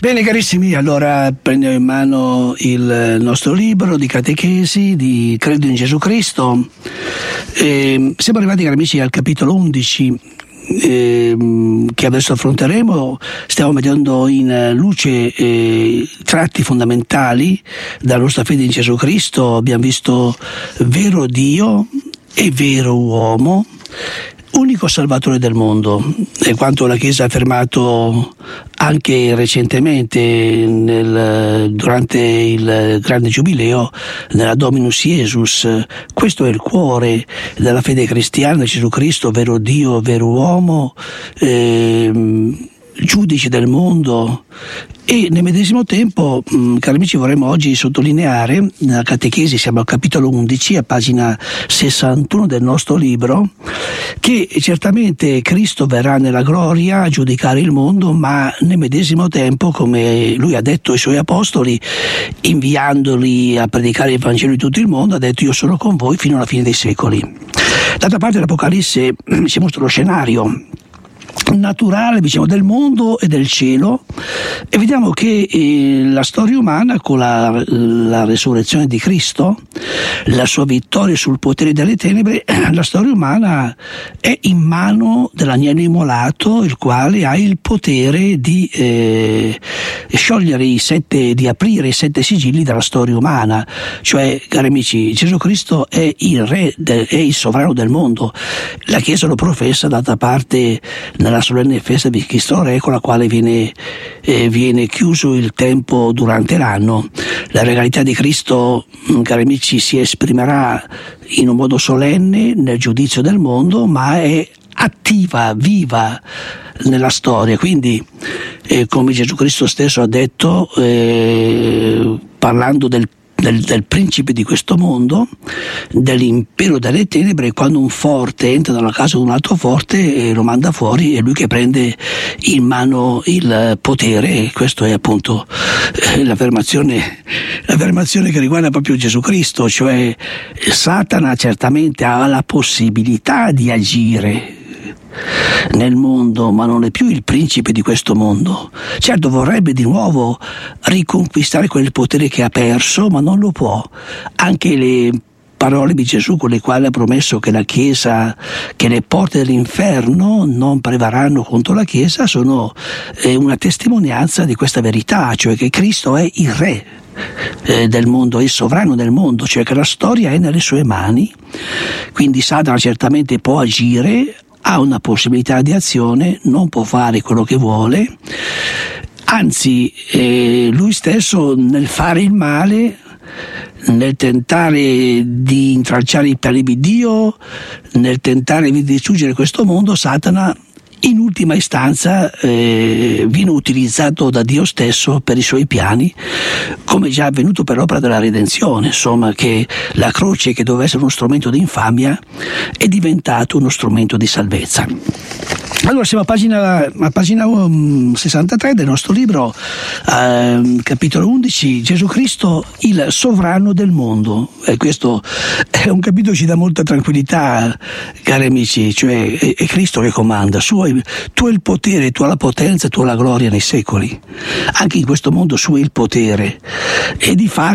Bene carissimi, allora prendiamo in mano il nostro libro di catechesi, di Credo in Gesù Cristo. Siamo arrivati, cari amici, al capitolo 11 che adesso affronteremo. Stiamo mettendo in luce tratti fondamentali della nostra fede in Gesù Cristo. Abbiamo visto vero Dio e vero uomo, unico Salvatore del mondo, e quanto la Chiesa ha affermato anche recentemente durante il grande giubileo nella Dominus Iesus. Questo è il cuore della fede cristiana: Gesù Cristo, vero Dio, vero uomo, giudice del mondo. E nel medesimo tempo, cari amici, vorremmo oggi sottolineare, nella catechesi siamo al capitolo 11, a pagina 61 del nostro libro, che certamente Cristo verrà nella gloria a giudicare il mondo, ma nel medesimo tempo, come lui ha detto ai suoi apostoli, inviandoli a predicare il Vangelo di tutto il mondo, ha detto: io sono con voi fino alla fine dei secoli. D'altra parte l'Apocalisse ci mostra lo scenario naturale, diciamo, del mondo e del cielo, e vediamo che la storia umana, con la resurrezione di Cristo, la sua vittoria sul potere delle tenebre, la storia umana è in mano dell'agnello immolato, il quale ha il potere di sciogliere di aprire i 7 sigilli della storia umana. Cioè, cari amici, Gesù Cristo è il re, è il sovrano del mondo. La Chiesa lo professa, d'altra parte, nella solenne festa di Cristo Re, con la quale viene chiuso il tempo durante l'anno. La regalità di Cristo, cari amici, si esprimerà in un modo solenne nel giudizio del mondo, ma è attiva, viva nella storia. Quindi, come Gesù Cristo stesso ha detto, parlando del principe di questo mondo, dell'impero delle tenebre, quando un forte entra nella casa di un altro forte, lo manda fuori, è lui che prende in mano il potere. Questo è appunto l'affermazione che riguarda proprio Gesù Cristo. Cioè, Satana certamente ha la possibilità di agire nel mondo, ma non è più il principe di questo mondo. Certo, vorrebbe di nuovo riconquistare quel potere che ha perso, ma non lo può. Anche le parole di Gesù, con le quali ha promesso che la Chiesa, che le porte dell'inferno non prevarranno contro la Chiesa, sono una testimonianza di questa verità, cioè che Cristo è il re del mondo, è il sovrano del mondo, cioè che la storia è nelle sue mani. Quindi Satana certamente può agire, ha una possibilità di azione, non può fare quello che vuole, anzi lui stesso, nel fare il male, nel tentare di intralciare i piani di Dio, nel tentare di distruggere questo mondo, Satana in ultima istanza viene utilizzato da Dio stesso per i suoi piani, come già avvenuto per l'opera della redenzione, insomma, che la croce, che doveva essere uno strumento di infamia, è diventato uno strumento di salvezza. Allora siamo a pagina 63 del nostro libro, capitolo 11, Gesù Cristo, il sovrano del mondo. E questo è un capitolo che ci dà molta tranquillità, cari amici, cioè è Cristo che comanda. Tu hai il potere, tu hai la potenza, tu hai la gloria nei secoli. Anche in questo mondo suo è il potere, e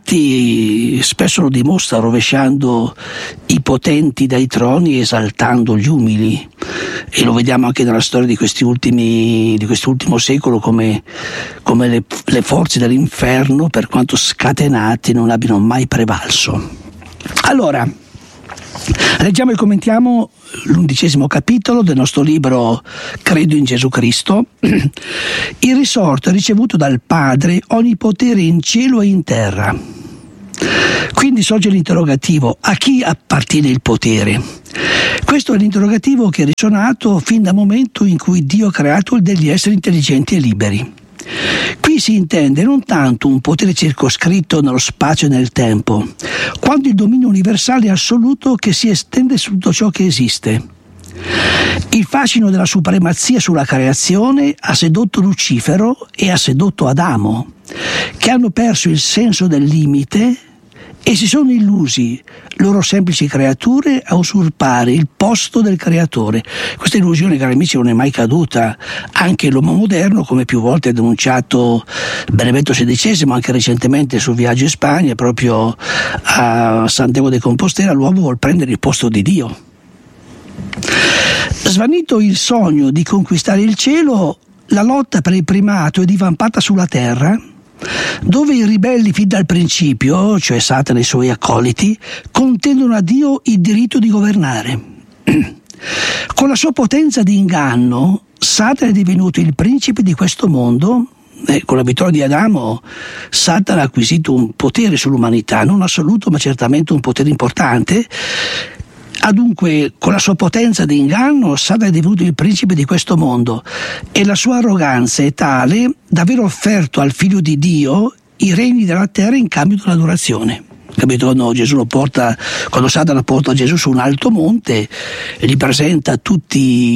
di spesso lo dimostra rovesciando i potenti dai troni e esaltando gli umili. E lo vediamo anche nella storia di quest'ultimo secolo, come le forze dell'inferno, per quanto scatenate, non abbiano mai prevalso. Allora, leggiamo e commentiamo l'11° capitolo del nostro libro Credo in Gesù Cristo. Il risorto ha ricevuto dal Padre ogni potere in cielo e in terra. Quindi sorge l'interrogativo: a chi appartiene il potere? Questo è l'interrogativo che è risuonato fin dal momento in cui Dio ha creato degli esseri intelligenti e liberi. Qui si intende non tanto un potere circoscritto nello spazio e nel tempo, quanto il dominio universale e assoluto che si estende su tutto ciò che esiste. Il fascino della supremazia sulla creazione ha sedotto Lucifero e ha sedotto Adamo, che hanno perso il senso del limite e si sono illusi, loro semplici creature, a usurpare il posto del creatore. Questa illusione, cari amici, non è mai caduta. Anche l'uomo moderno, come più volte ha denunciato Benedetto XVI, anche recentemente sul viaggio in Spagna, proprio a Santiago de Compostela, l'uomo vuol prendere il posto di Dio. Svanito il sogno di conquistare il cielo, la lotta per il primato è divampata sulla terra, dove i ribelli fin dal principio, cioè Satana e i suoi accoliti, contendono a Dio il diritto di governare. Con la sua potenza di inganno, Satana è divenuto il principe di questo mondo. Con la vittoria di Adamo, Satana ha acquisito un potere sull'umanità, non assoluto, ma certamente un potere importante. Dunque, con la sua potenza di inganno, Satana è divenuto il principe di questo mondo e la sua arroganza è tale da aver offerto al figlio di Dio i regni della terra in cambio dell'adorazione. Capito? Quando Satana porta Gesù su un alto monte, gli presenta tutti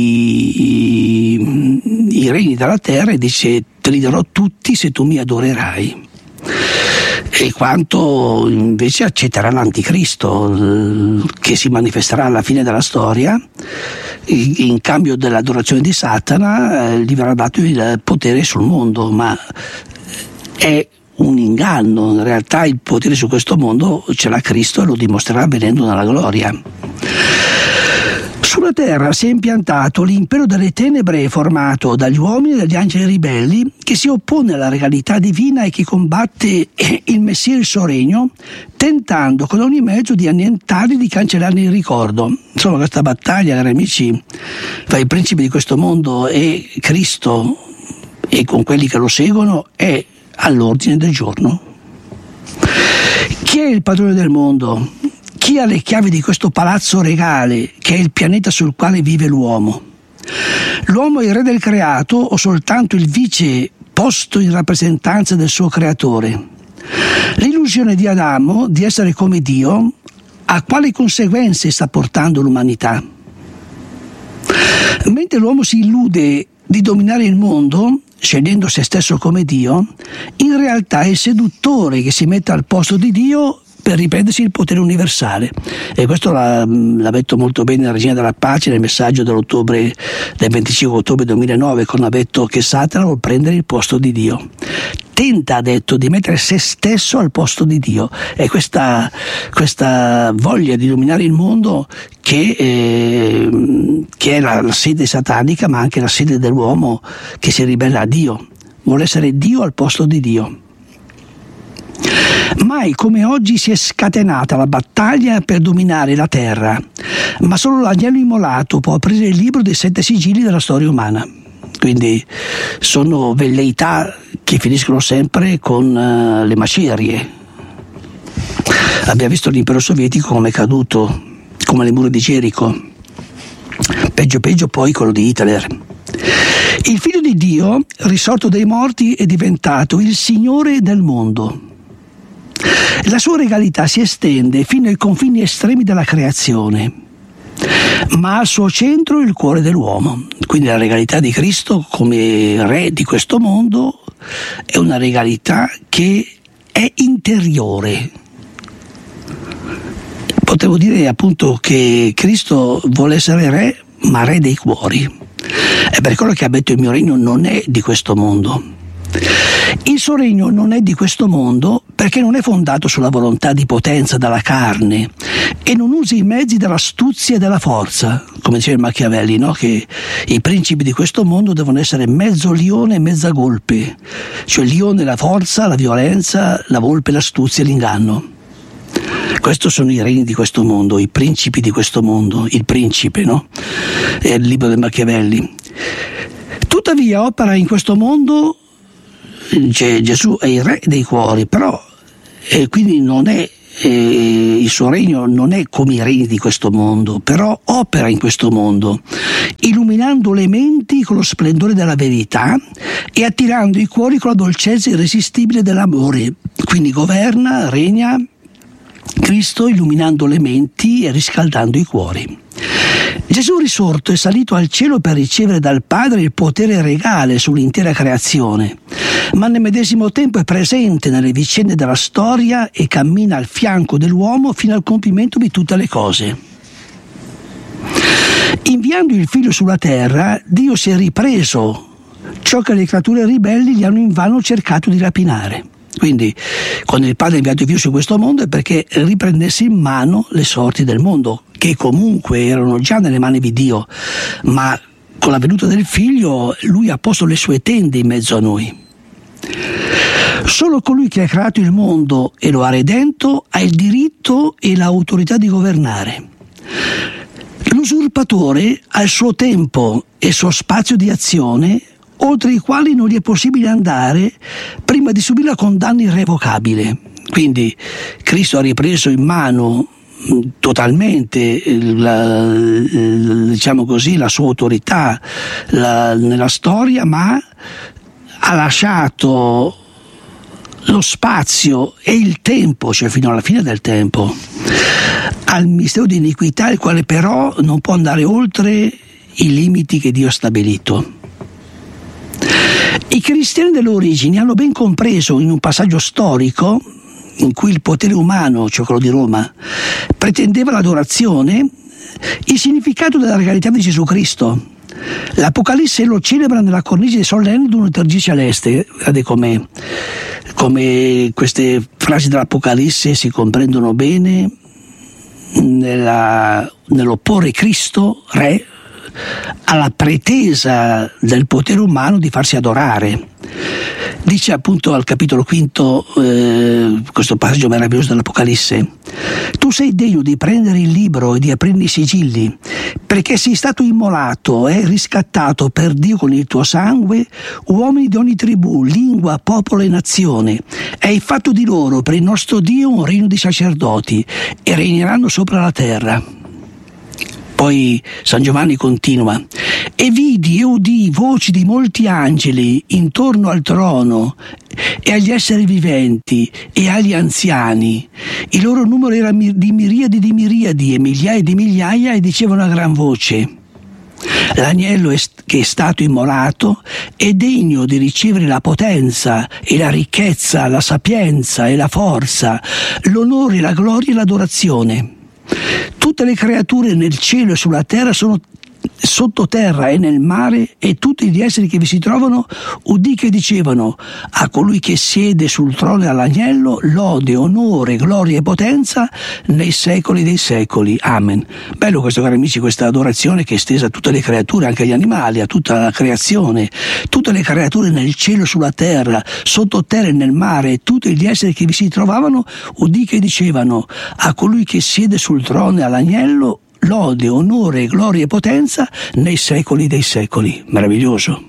i regni della terra e dice: te li darò tutti se tu mi adorerai. E quanto invece accetterà l'anticristo, che si manifesterà alla fine della storia, in cambio dell'adorazione di Satana gli verrà dato il potere sul mondo, ma è un inganno. In realtà il potere su questo mondo ce l'ha Cristo e lo dimostrerà venendo nella gloria. Sulla terra si è impiantato l'impero delle tenebre formato dagli uomini e dagli angeli ribelli, che si oppone alla regalità divina e che combatte il Messia e il suo regno, tentando con ogni mezzo di annientarli, di cancellarne il ricordo. Insomma, questa battaglia, cari amici, tra i principi di questo mondo e Cristo e con quelli che lo seguono è all'ordine del giorno. Chi è il padrone del mondo? Chi ha le chiavi di questo palazzo regale che è il pianeta sul quale vive l'uomo? L'uomo è il re del creato o soltanto il vice posto in rappresentanza del suo creatore? L'illusione di Adamo di essere come Dio, a quali conseguenze sta portando l'umanità? Mentre l'uomo si illude di dominare il mondo, scegliendo se stesso come Dio, in realtà è il seduttore che si mette al posto di Dio per riprendersi il potere universale. E questo l'ha detto molto bene la Regina della Pace nel messaggio del 25 ottobre 2009, quando ha detto che Satana vuol prendere il posto di Dio. Tenta, ha detto, di mettere se stesso al posto di Dio. E questa voglia di dominare il mondo che è la sede satanica, ma anche la sede dell'uomo che si ribella a Dio. Vuole essere Dio al posto di Dio. Mai come oggi si è scatenata la battaglia per dominare la terra, ma solo l'agnello immolato può aprire il libro dei 7 sigilli della storia umana. Quindi sono velleità che finiscono sempre con le macerie. Abbiamo visto l'impero sovietico come è caduto, come le mura di Gerico. Peggio poi quello di Hitler. Il figlio di Dio, risorto dai morti, è diventato il Signore del mondo. La sua regalità si estende fino ai confini estremi della creazione, ma al suo centro il cuore dell'uomo. Quindi la regalità di Cristo come re di questo mondo è una regalità che è interiore. Potevo dire appunto che Cristo vuole essere re, ma re dei cuori. È per quello che ha detto: il mio regno non è di questo mondo. Il suo regno non è di questo mondo perché non è fondato sulla volontà di potenza della carne e non usa i mezzi dell'astuzia e della forza, come diceva Machiavelli, no? Che i principi di questo mondo devono essere mezzo leone e mezza volpe, cioè il leone la forza, la violenza, la volpe l'astuzia e l'inganno. Questi sono i regni di questo mondo, i principi di questo mondo, il principe, no? È il libro di Machiavelli. Tuttavia opera in questo mondo. Gesù è il re dei cuori, però quindi non è il suo regno non è come i regni di questo mondo, però opera in questo mondo, illuminando le menti con lo splendore della verità e attirando i cuori con la dolcezza irresistibile dell'amore. Quindi governa, regna Cristo illuminando le menti e riscaldando i cuori. Gesù risorto è salito al cielo per ricevere dal Padre il potere regale sull'intera creazione, ma nel medesimo tempo è presente nelle vicende della storia e cammina al fianco dell'uomo fino al compimento di tutte le cose. Inviando il Figlio sulla terra, Dio si è ripreso ciò che le creature ribelli gli hanno invano cercato di rapinare. Quindi, quando il Padre ha inviato il Figlio su questo mondo è perché riprendesse in mano le sorti del mondo, che comunque erano già nelle mani di Dio, ma con la venuta del Figlio Lui ha posto le sue tende in mezzo a noi. Solo colui che ha creato il mondo e lo ha redento ha il diritto e l'autorità di governare. L'usurpatore ha il suo tempo e il suo spazio di azione, oltre i quali non gli è possibile andare prima di subire la condanna irrevocabile. Quindi Cristo ha ripreso in mano totalmente diciamo così, la sua autorità nella storia, ma ha lasciato lo spazio e il tempo, cioè fino alla fine del tempo, al mistero di iniquità, il quale però non può andare oltre i limiti che Dio ha stabilito. I cristiani delle origini hanno ben compreso in un passaggio storico in cui il potere umano, cioè quello di Roma, pretendeva l'adorazione, il significato della regalità di Gesù Cristo. L'Apocalisse lo celebra nella cornice solenne di una liturgia celeste. Guardate come queste frasi dell'Apocalisse si comprendono bene nell'opporre Cristo, Re, alla pretesa del potere umano di farsi adorare. Dice appunto al capitolo 5, questo passaggio meraviglioso dell'Apocalisse: tu sei degno di prendere il libro e di aprire i sigilli, perché sei stato immolato e riscattato per Dio con il tuo sangue uomini di ogni tribù, lingua, popolo e nazione, e hai fatto di loro per il nostro Dio un regno di sacerdoti, e regneranno sopra la terra. Poi San Giovanni continua: e vidi e udii voci di molti angeli intorno al trono e agli esseri viventi e agli anziani. Il loro numero era di miriadi e migliaia di migliaia, e dicevano a gran voce: l'agnello che è stato immolato è degno di ricevere la potenza e la ricchezza, la sapienza e la forza, l'onore, la gloria e l'adorazione. Tutte le creature nel cielo e sulla terra sono sottoterra e nel mare, e tutti gli esseri che vi si trovano udì che dicevano a colui che siede sul trono e all'agnello lode, onore, gloria e potenza nei secoli dei secoli. Amen. Bello questo, cari amici, questa adorazione che è estesa a tutte le creature, anche agli animali, a tutta la creazione, tutte le creature nel cielo e sulla terra, sottoterra e nel mare, e tutti gli esseri che vi si trovavano udì che dicevano a colui che siede sul trono e all'agnello lode, onore, gloria e potenza nei secoli dei secoli. Meraviglioso.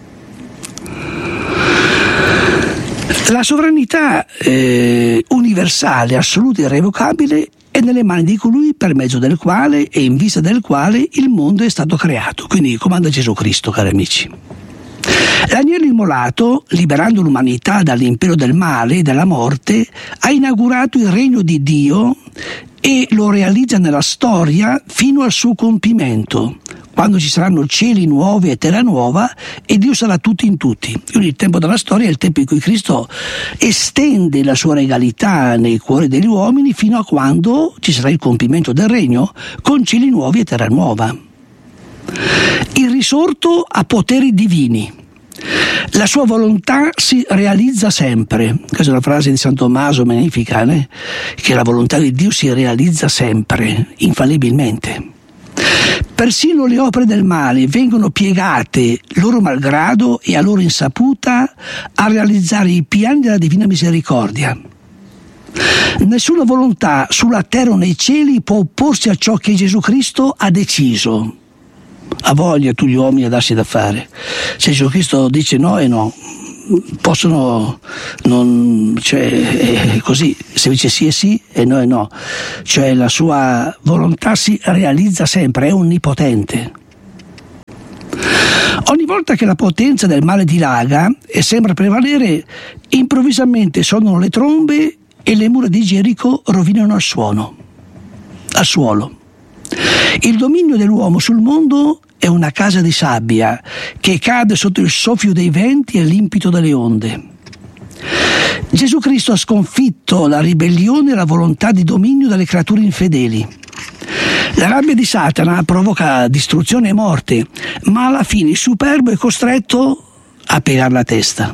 La sovranità universale, assoluta e irrevocabile è nelle mani di colui per mezzo del quale e in vista del quale il mondo è stato creato. Quindi comanda Gesù Cristo, cari amici. L'agnello immolato, liberando l'umanità dall'impero del male e della morte, ha inaugurato il regno di Dio e lo realizza nella storia fino al suo compimento, quando ci saranno cieli nuovi e terra nuova e Dio sarà tutto in tutti. Quindi il tempo della storia è il tempo in cui Cristo estende la sua regalità nei cuori degli uomini fino a quando ci sarà il compimento del regno con cieli nuovi e terra nuova. Il risorto ha poteri divini. La sua volontà si realizza sempre. Questa è una frase di San Tommaso magnifica, che la volontà di Dio si realizza sempre, infallibilmente. Persino le opere del male vengono piegate, loro malgrado e a loro insaputa, a realizzare i piani della divina misericordia. Nessuna volontà sulla terra o nei cieli può opporsi a ciò che Gesù Cristo ha deciso. Ha voglia tu gli uomini a darsi da fare. Se Gesù Cristo dice no e no, possono non, cioè è così, se dice sì è sì e no è no, cioè la sua volontà si realizza sempre, è onnipotente. Ogni volta che la potenza del male dilaga e sembra prevalere, improvvisamente suonano le trombe e le mura di Gerico rovinano al suolo. Il dominio dell'uomo sul mondo è una casa di sabbia che cade sotto il soffio dei venti e l'impeto delle onde. Gesù Cristo ha sconfitto la ribellione e la volontà di dominio delle creature infedeli. La rabbia di Satana provoca distruzione e morte, ma alla fine il superbo è costretto a piegare la testa.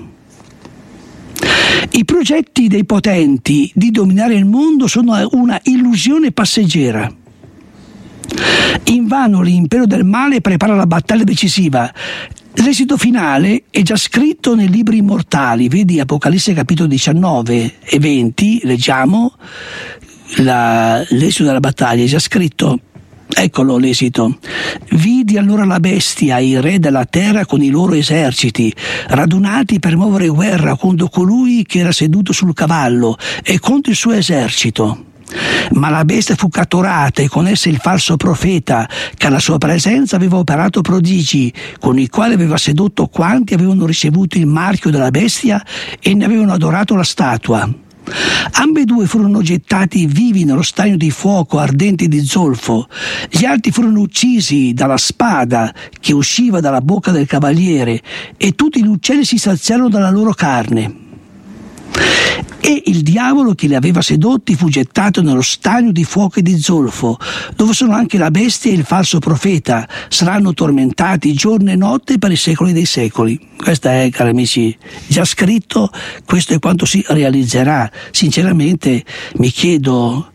I progetti dei potenti di dominare il mondo sono una illusione passeggera. Invano l'impero del male prepara la battaglia decisiva. L'esito finale è già scritto nei libri immortali, vedi Apocalisse capitolo 19 e 20, leggiamo l'esito della battaglia, è già scritto. Eccolo l'esito. Vidi allora la bestia e i re della terra con i loro eserciti, radunati per muovere guerra contro colui che era seduto sul cavallo e contro il suo esercito. Ma la bestia fu catturata e con essa il falso profeta, che alla sua presenza aveva operato prodigi, con i quali aveva sedotto quanti avevano ricevuto il marchio della bestia e ne avevano adorato la statua. Ambedue furono gettati vivi nello stagno di fuoco ardente di zolfo. Gli altri furono uccisi dalla spada che usciva dalla bocca del cavaliere, e tutti gli uccelli si saziarono dalla loro carne. E il diavolo che li aveva sedotti fu gettato nello stagno di fuoco e di zolfo, dove sono anche la bestia e il falso profeta. Saranno tormentati giorno e notte per i secoli dei secoli. Questo è, cari amici, già scritto, questo è quanto si realizzerà. Sinceramente mi chiedo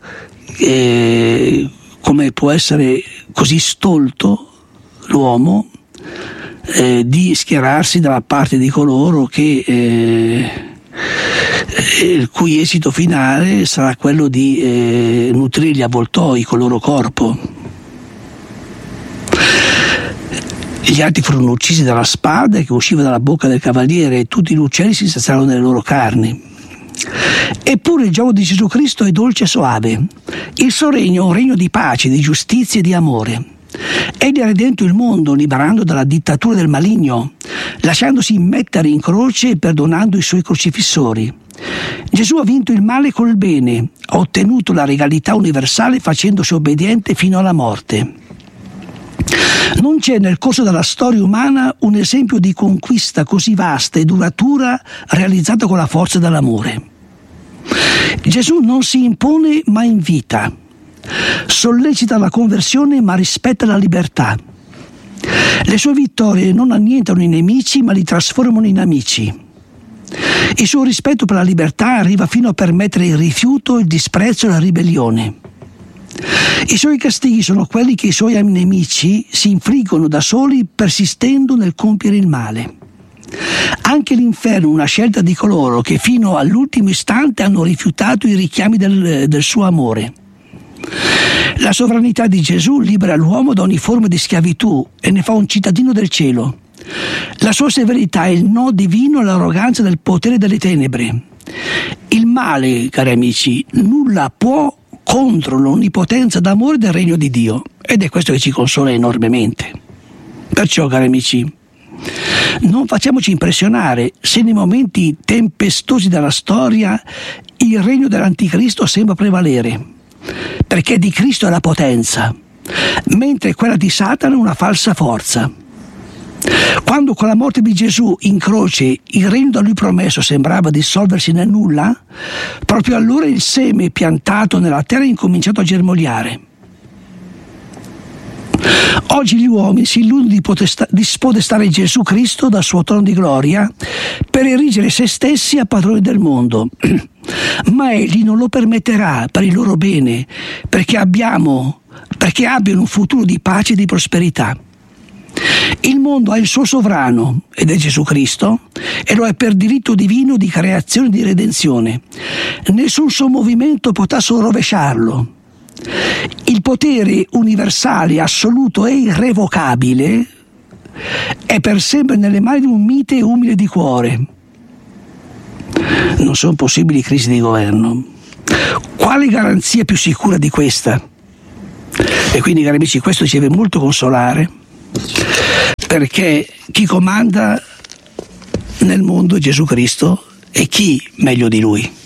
come può essere così stolto l'uomo di schierarsi dalla parte di coloro che il cui esito finale sarà quello di nutrire gli avvoltoi con il loro corpo. Gli altri furono uccisi dalla spada che usciva dalla bocca del cavaliere, e tutti gli uccelli si saziarono nelle loro carni. Eppure il gioco di Gesù Cristo è dolce e soave. Il suo regno è un regno di pace, di giustizia e di amore. Egli ha redento il mondo liberando dalla dittatura del maligno, lasciandosi mettere in croce e perdonando i suoi crocifissori. Gesù ha vinto il male col bene, ha ottenuto la regalità universale facendosi obbediente fino alla morte. Non c'è nel corso della storia umana un esempio di conquista così vasta e duratura realizzata con la forza dell'amore. Gesù non si impone ma invita, sollecita la conversione ma rispetta la libertà. Le sue vittorie non annientano i nemici ma li trasformano in amici. Il suo rispetto per la libertà arriva fino a permettere il rifiuto, il disprezzo e la ribellione. I suoi castighi sono quelli che i suoi nemici si infliggono da soli persistendo nel compiere il male. Anche l'inferno è una scelta di coloro che fino all'ultimo istante hanno rifiutato i richiami del suo amore. La sovranità di Gesù libera l'uomo da ogni forma di schiavitù e ne fa un cittadino del cielo. La sua severità è il no divino all'arroganza del potere delle tenebre. Il male, cari amici, nulla può contro l'onnipotenza d'amore del regno di Dio, ed è questo che ci consola enormemente. Perciò, cari amici, non facciamoci impressionare se nei momenti tempestosi della storia il regno dell'anticristo sembra prevalere, perché di Cristo è la potenza, mentre quella di Satana è una falsa forza. Quando con la morte di Gesù in croce il regno da lui promesso sembrava dissolversi nel nulla, proprio allora il seme piantato nella terra ha incominciato a germogliare. Oggi gli uomini si illudono di spodestare Gesù Cristo dal suo trono di gloria per erigere se stessi a padroni del mondo, ma egli non lo permetterà per il loro bene, perché abbiano un futuro di pace e di prosperità. Il mondo ha il suo sovrano, ed è Gesù Cristo, e lo è per diritto divino di creazione e di redenzione. Nessun suo movimento potrà rovesciarlo. Il potere universale, assoluto e irrevocabile è per sempre nelle mani di un mite e umile di cuore. Non sono possibili crisi di governo. Quale garanzia più sicura di questa? E quindi, cari amici, questo ci deve molto consolare, perché chi comanda nel mondo è Gesù Cristo, e chi meglio di Lui?